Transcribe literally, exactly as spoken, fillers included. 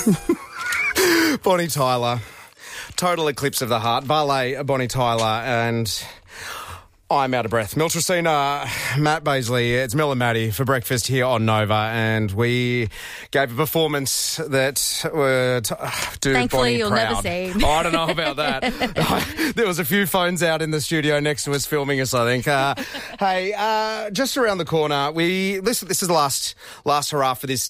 Bonnie Tyler. Total eclipse of the heart. Valet, Bonnie Tyler, and I'm out of breath. Mel Tracina, Matt Baisley, it's Mel and Maddie for breakfast here on Nova, and we gave a performance that would do Thankfully, Bonnie you'll proud. never see. Oh, I don't know about that. There was a few phones out in the studio next to us filming us, I think. Uh, hey, uh, just around the corner, we listen. This is the last last hurrah for this